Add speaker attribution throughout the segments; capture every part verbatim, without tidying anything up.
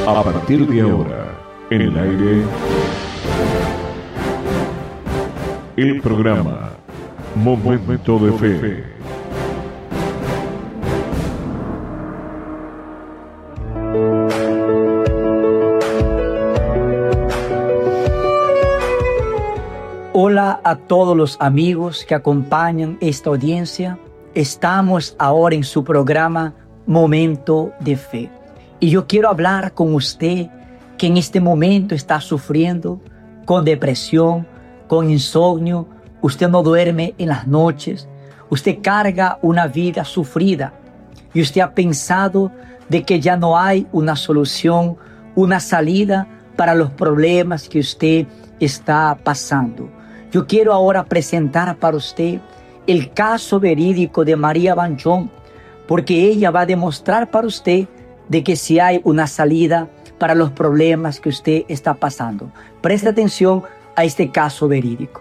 Speaker 1: A partir de ahora, en el aire, el programa Momento de Fe.
Speaker 2: Hola a todos los amigos que acompañan esta audiencia. Estamos ahora en su programa Momento de Fe. Y yo quiero hablar con usted que en este momento está sufriendo con depresión, con insomnio. Usted no duerme en las noches. Usted carga una vida sufrida. Y usted ha pensado de que ya no hay una solución, una salida para los problemas que usted está pasando. Yo quiero ahora presentar para usted el caso verídico de María Banchón, porque ella va a demostrar para usted de que si hay una salida para los problemas que usted está pasando. Preste atención a este caso verídico.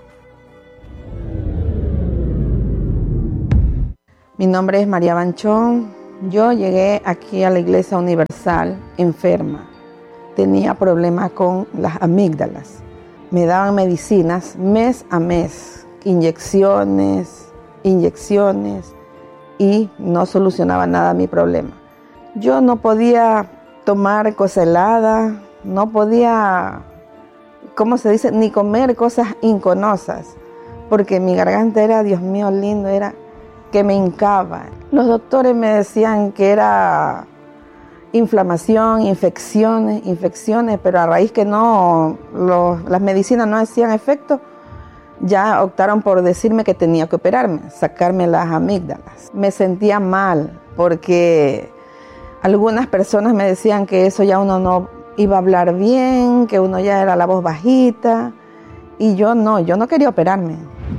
Speaker 3: Mi nombre es María Banchón. Yo llegué aquí a la Iglesia Universal enferma. Tenía problemas con las amígdalas. Me daban medicinas mes a mes, inyecciones, inyecciones, y no solucionaba nada mi problema. Yo no podía tomar cosa helada, no podía, ¿cómo se dice?, ni comer cosas inconosas, porque mi garganta era, Dios mío lindo, era que me hincaba. Los doctores me decían que era inflamación, infecciones, infecciones, pero a raíz que no, los, las medicinas no hacían efecto, ya optaron por decirme que tenía que operarme, sacarme las amígdalas. Me sentía mal porque algunas personas me decían que eso ya uno no iba a hablar bien, que uno ya era la voz bajita, y yo no, yo no quería operarme.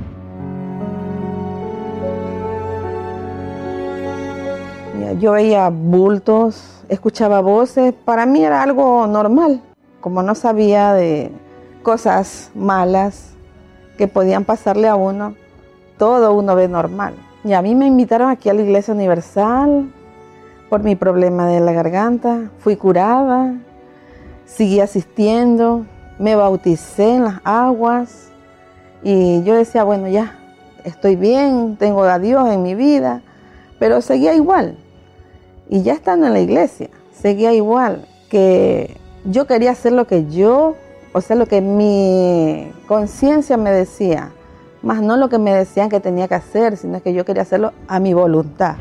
Speaker 3: Yo veía bultos, escuchaba voces, para mí era algo normal, como no sabía de cosas malas que podían pasarle a uno, todo uno ve normal. Y a mí me invitaron aquí a la Iglesia Universal por mi problema de la garganta, fui curada, seguí asistiendo, me bauticé en las aguas y yo decía, bueno, ya estoy bien, tengo a Dios en mi vida, pero seguía igual. Y ya estando en la iglesia, seguía igual, que yo quería hacer lo que yo, o sea, lo que mi conciencia me decía, más no lo que me decían que tenía que hacer, sino que yo quería hacerlo a mi voluntad.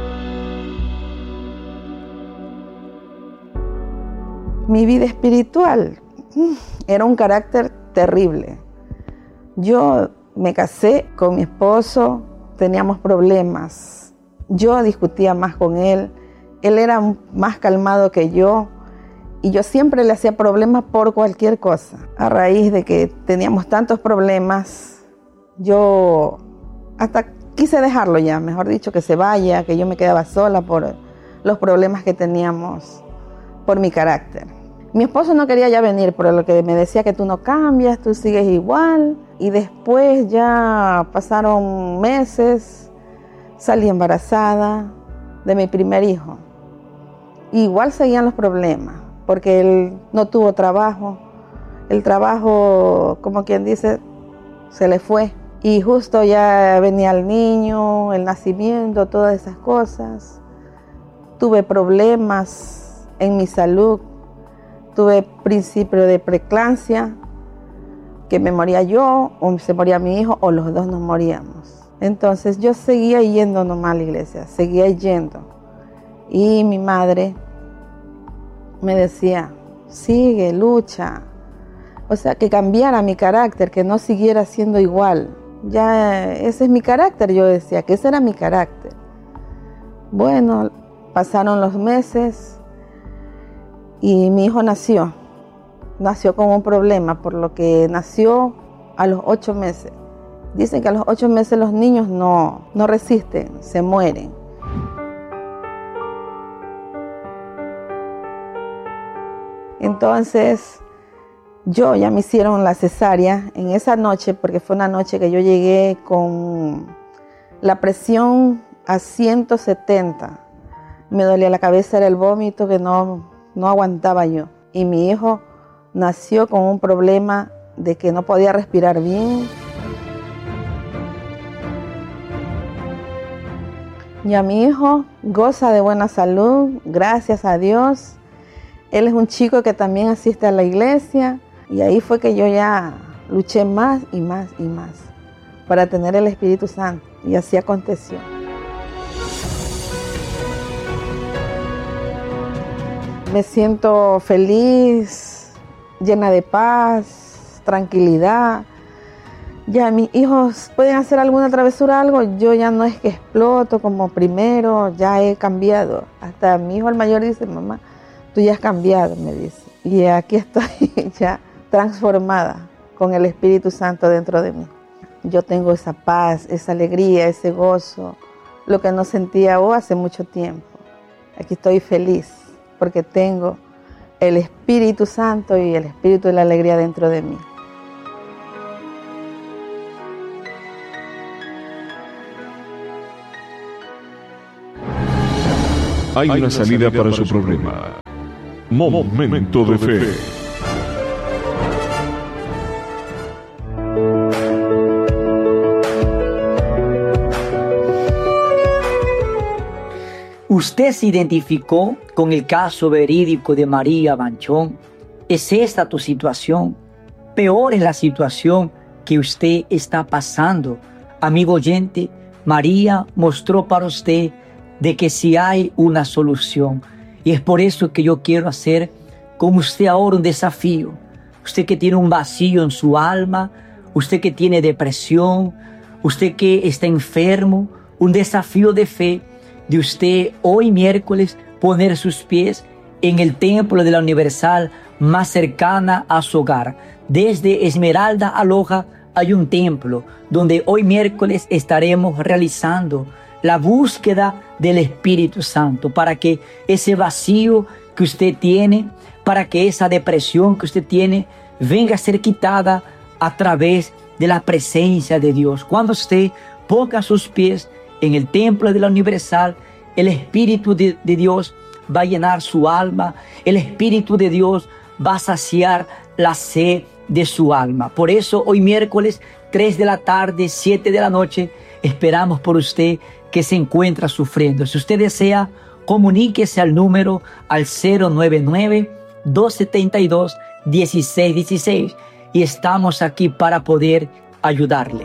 Speaker 3: Mi vida espiritual era un carácter terrible. Yo me casé con mi esposo, teníamos problemas. Yo discutía más con él, él era más calmado que yo y yo siempre le hacía problemas por cualquier cosa. A raíz de que teníamos tantos problemas, yo hasta quise dejarlo ya, mejor dicho, que se vaya, que yo me quedaba sola por los problemas que teníamos por mi carácter. Mi esposo no quería ya venir, por lo que me decía que tú no cambias, tú sigues igual. Y después ya pasaron meses, salí embarazada de mi primer hijo. Igual seguían los problemas, porque él no tuvo trabajo. El trabajo, como quien dice, se le fue. Y justo ya venía el niño, el nacimiento, todas esas cosas. Tuve problemas en mi salud. Tuve principio de preeclampsia, que me moría yo, o se moría mi hijo, o los dos nos moríamos. Entonces yo seguía yendo nomás a la iglesia, seguía yendo. Y mi madre me decía, sigue, lucha. O sea, que cambiara mi carácter, que no siguiera siendo igual. Ya ese es mi carácter, yo decía, que ese era mi carácter. Bueno, pasaron los meses y mi hijo nació. Nació con un problema, por lo que nació a los ocho meses. Dicen que a los ocho meses los niños no, no resisten, se mueren. Entonces, yo ya me hicieron la cesárea en esa noche, porque fue una noche que yo llegué con la presión a ciento setenta. Me dolía la cabeza, era el vómito, que no no aguantaba yo. Y mi hijo nació con un problema de que no podía respirar bien. Ya mi hijo goza de buena salud, gracias a Dios. Él es un chico que también asiste a la iglesia y ahí fue que yo ya luché más y más y más para tener el Espíritu Santo y así aconteció. Me siento feliz, llena de paz, tranquilidad. Ya mis hijos pueden hacer alguna travesura, algo, yo ya no es que exploto como primero, ya he cambiado. Hasta mi hijo el mayor dice, mamá, tú ya has cambiado, me dice. Y aquí estoy ya transformada con el Espíritu Santo dentro de mí. Yo tengo esa paz, esa alegría, ese gozo, lo que no sentía oh, hace mucho tiempo. Aquí estoy feliz porque tengo el Espíritu Santo y el Espíritu de la alegría dentro de mí.
Speaker 1: Hay una salida para su problema. Momento de fe.
Speaker 2: Usted se identificó con el caso verídico de María Banchón. ¿Es esta tu situación? Peor es la situación que usted está pasando. Amigo oyente, María mostró para usted de que sí hay una solución. Y es por eso que yo quiero hacer con usted ahora un desafío. Usted que tiene un vacío en su alma, usted que tiene depresión, usted que está enfermo, un desafío de fe de usted hoy miércoles poner sus pies en el templo de la Universal más cercana a su hogar. Desde Esmeralda a Loja hay un templo donde hoy miércoles estaremos realizando la búsqueda del Espíritu Santo para que ese vacío que usted tiene, para que esa depresión que usted tiene venga a ser quitada a través de la presencia de Dios. Cuando usted ponga sus pies en el templo de la Universal, el Espíritu de, de Dios va a llenar su alma, el Espíritu de Dios va a saciar la sed de su alma. Por eso hoy miércoles, tres de la tarde, siete de la noche, esperamos por usted que se encuentra sufriendo. Si usted desea, comuníquese al número al cero nueve nueve, dos siete dos, uno seis uno seis y estamos aquí para poder ayudarle.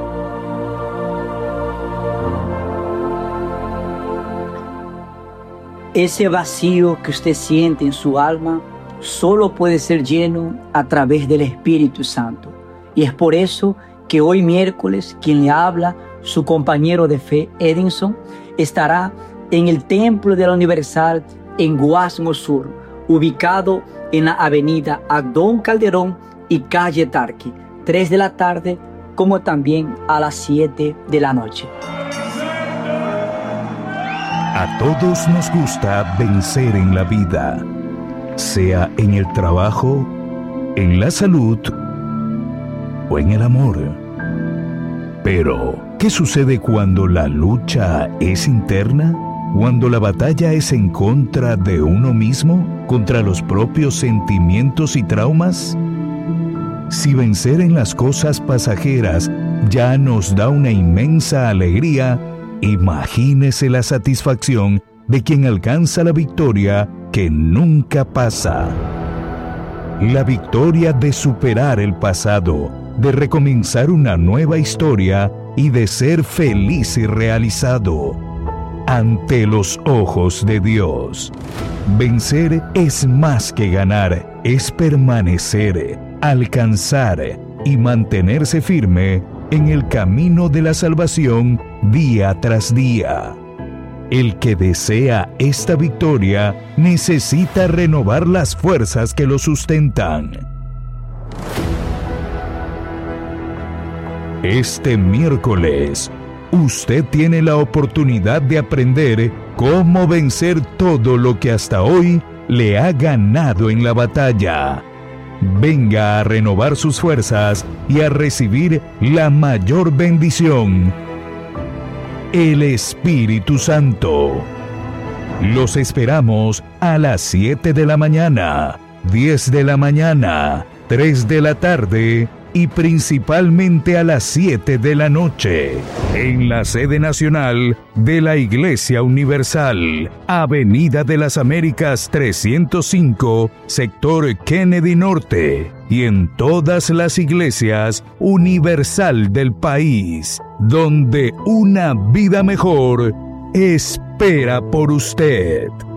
Speaker 2: Ese vacío que usted siente en su alma solo puede ser lleno a través del Espíritu Santo. Y es por eso que hoy miércoles quien le habla, su compañero de fe Edinson, estará en el Templo de la Universal en Guasmo Sur, ubicado en la avenida Abdón Calderón y calle Tarqui, tres de la tarde como también a las siete de la noche.
Speaker 4: A todos nos gusta vencer en la vida, sea en el trabajo, en la salud o en el amor. Pero, ¿qué sucede cuando la lucha es interna? Cuando la batalla es en contra de uno mismo, contra los propios sentimientos y traumas. Si vencer en las cosas pasajeras ya nos da una inmensa alegría, imagínese la satisfacción de quien alcanza la victoria que nunca pasa. La victoria de superar el pasado, de recomenzar una nueva historia y de ser feliz y realizado ante los ojos de Dios. Vencer es más que ganar, es permanecer, alcanzar y mantenerse firme en el camino de la salvación día tras día. El que desea esta victoria necesita renovar las fuerzas que lo sustentan. Este miércoles, usted tiene la oportunidad de aprender cómo vencer todo lo que hasta hoy le ha ganado en la batalla. Venga a renovar sus fuerzas y a recibir la mayor bendición, el Espíritu Santo. Los esperamos a las siete de la mañana, diez de la mañana, tres de la tarde y principalmente a las siete de la noche, en la sede nacional de la Iglesia Universal, Avenida de las Américas trescientos cinco, sector Kennedy Norte, y en todas las iglesias universal del país, donde una vida mejor espera por usted.